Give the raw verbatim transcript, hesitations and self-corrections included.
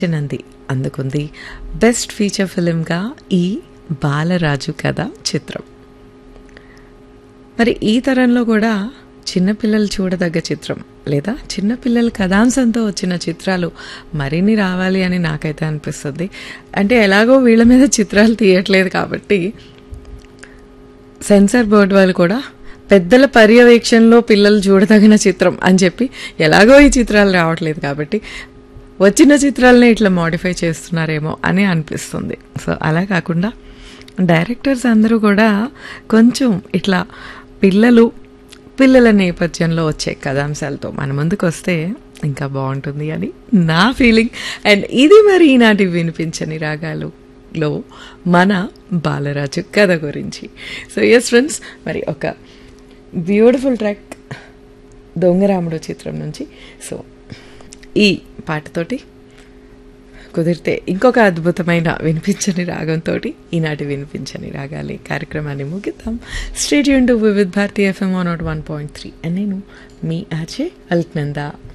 నంది అందుకుంది best feature ఫిలింగా ఈ బాలరాజు కథ చిత్రం. మరి ఈ తరంలో కూడా చిన్నపిల్లలు చూడదగ్గ చిత్రం లేదా చిన్నపిల్లల కథాంశంతో వచ్చిన చిత్రాలు మరిన్ని రావాలి అని నాకైతే అనిపిస్తుంది. అంటే ఎలాగో వీళ్ళ మీద చిత్రాలు తీయట్లేదు కాబట్టి సెన్సార్ బోర్డు వాళ్ళు కూడా పెద్దల పర్యవేక్షణలో పిల్లలు చూడదగిన చిత్రం అని చెప్పి ఎలాగో ఈ చిత్రాలు రావట్లేదు కాబట్టి వచ్చిన చిత్రాలని ఇట్లా మోడిఫై చేస్తున్నారేమో అని అనిపిస్తుంది. సో అలా కాకుండా డైరెక్టర్స్ అందరూ కూడా కొంచెం ఇట్లా పిల్లలు పిల్లల నేపథ్యంలో వచ్చే కథాంశాలతో మన ముందుకు వస్తే ఇంకా బాగుంటుంది అని నా ఫీలింగ్. అండ్ ఇది మరి ఈనాటి వినిపించని రాగాలులో మన బాలరాజు కథ గురించి. సో ఎస్ ఫ్రెండ్స్, మరి ఒక బ్యూటిఫుల్ ట్రాక్ దొంగరాముడు చిత్రం నుంచి. సో ఈ పాటతోటి కుదిరితే ఇంకొక అద్భుతమైన వినిపించని రాగంతో ఈనాటి వినిపించని రాగాలి కార్యక్రమాన్ని ముగిద్దాం. Stay tuned to Vividh Bharati FM one not one point three. And నేను మీ ఆర్జే అల్క్నందా.